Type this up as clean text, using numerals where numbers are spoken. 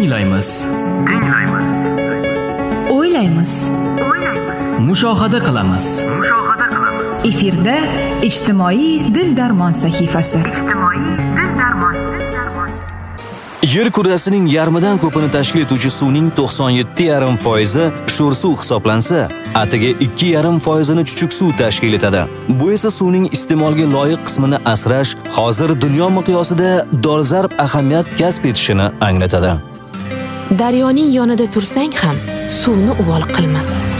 Tinglaymiz. O'ylaymiz. Mushohada qilamiz. Efirda ijtimoiy dil-darmon sahifasi. Yer kurrasining yarmidan ko'pini tashkil etuvchi suvning 97,5% sho'r suv hisoblansa, atigi 2,5% chuchuk suv tashkil etadi. Bu esa suvning iste'molga loyiq qismini asrash hozir dunyo miqyosida dolzarb ahamiyat kasb etishini anglatadi. Daryoning yonida tursang ham suvni uvol qilma.